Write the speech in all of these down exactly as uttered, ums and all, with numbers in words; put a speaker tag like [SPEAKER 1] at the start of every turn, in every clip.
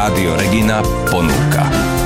[SPEAKER 1] Rádio Regina ponúka.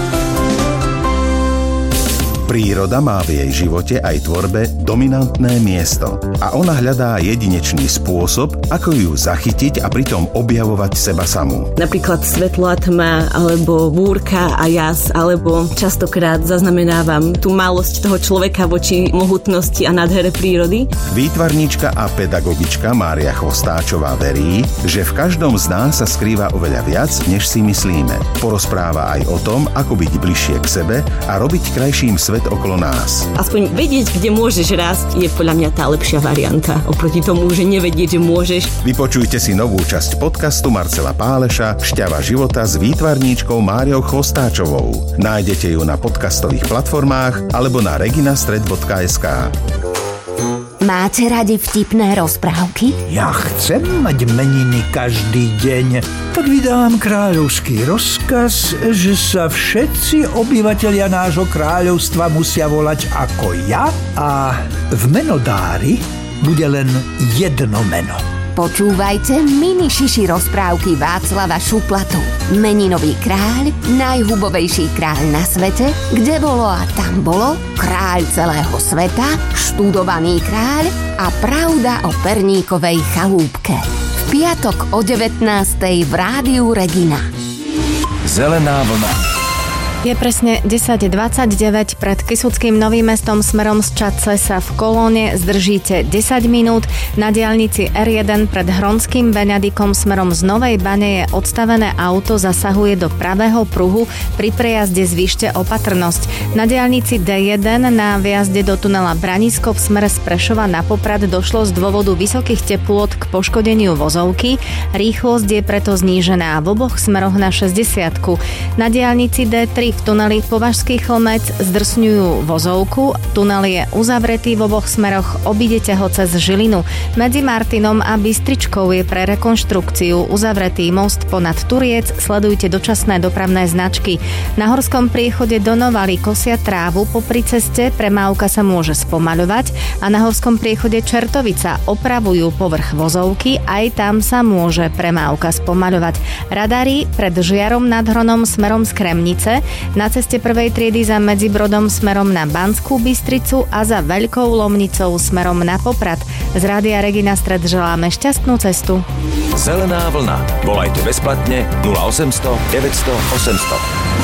[SPEAKER 2] Príroda má v jej živote aj tvorbe dominantné miesto a ona hľadá jedinečný spôsob, ako ju zachytiť a pritom objavovať seba samú.
[SPEAKER 3] Napríklad svetlo a tma, alebo búrka a jas, alebo častokrát zaznamenávam tú malosť toho človeka voči mohutnosti a nádhere prírody.
[SPEAKER 2] Výtvarníčka a pedagogička Mária Chvostáčová verí, že v každom z nás sa skrýva oveľa viac, než si myslíme. Porozpráva aj o tom, ako byť bližšie k sebe a robiť krajším svet okolo nás.
[SPEAKER 3] Aspoň vedieť, kde môžeš rásť, je podľa mňa tá lepšia varianta. Oproti tomu, že nevedieť, že môžeš.
[SPEAKER 2] Vypočujte si novú časť podcastu Marcela Páleša Šťava života s výtvarníčkou Máriou Chvostáčovou. Nájdete ju na podcastových platformách alebo na reginastred bodka es ká.
[SPEAKER 4] Máte radi vtipné rozprávky?
[SPEAKER 5] Ja chcem mať meniny každý deň. Tak vydám kráľovský rozkaz, že sa všetci obyvatelia nášho kráľovstva musia volať ako ja a v menodári bude len jedno meno.
[SPEAKER 4] Počúvajte mini šiši rozprávky Václava Šuplatu. Meninový kráľ, najhubovejší kráľ na svete, kde bolo a tam bolo, kráľ celého sveta, študovaný kráľ a pravda o perníkovej chalúbke. V piatok o devätnástej v Rádiu Regina.
[SPEAKER 1] Zelená vlna.
[SPEAKER 6] Je presne desať dvadsaťdeväť, pred Kysuckým Novým Mestom smerom z Čadce sa v kolóne zdržíte desať minút. Na diaľnici er jeden pred Hronským Benedikom smerom z Novej Bane je odstavené auto, zasahuje do pravého pruhu, pri prejazde zvýšte opatrnosť. Na diaľnici dé jeden na viazde do tunela Branisko v smere z Prešova na Poprad došlo z dôvodu vysokých teplôt k poškodeniu vozovky. Rýchlosť je preto znížená v oboch smeroch na šesťdesiatku. Na diaľnici dé tri v tuneli Považský Chlmec zdrsňujú vozovku. Tunel je uzavretý v oboch smeroch, obídete ho cez Žilinu. Medzi Martinom a Bystričkou je pre rekonštrukciu uzavretý most ponad Turiec, sledujte dočasné dopravné značky. Na horskom priechode do Novaly kosia trávu, popri ceste premávka sa môže spomaľovať a na horskom priechode Čertovica opravujú povrch vozovky, aj tam sa môže premávka spomaľovať. Radary pred Žiarom nad Hronom smerom z Kremnice, na ceste prvej triedy za Medzibrodom smerom na Banskú Bystricu a za Veľkou Lomnicou smerom na Poprad. Z Rádia Regina Stred želáme šťastnú cestu.
[SPEAKER 1] Zelená vlna. Volajte bezplatne nula osemsto deväťsto osemsto.